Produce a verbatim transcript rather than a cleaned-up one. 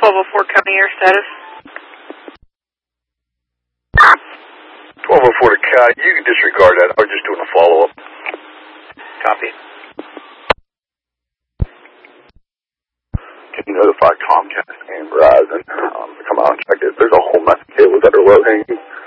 twelve oh four County Air status. twelve oh four to Cat, you can disregard that. I was just doing a follow-up. Copy. Can you notify Comcast and Verizon um, to come out and check it? There's a whole mess of cables that are loading.